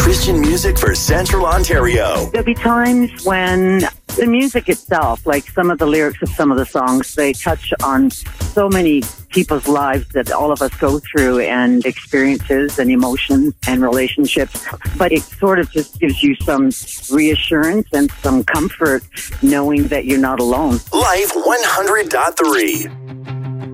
Christian music for Central Ontario. There'll be times when the music itself, like some of the lyrics of some of the songs, they touch on so many people's lives that all of us go through, and experiences and emotions and relationships. But it sort of just gives you some reassurance and some comfort knowing that you're not alone. Life 100.3.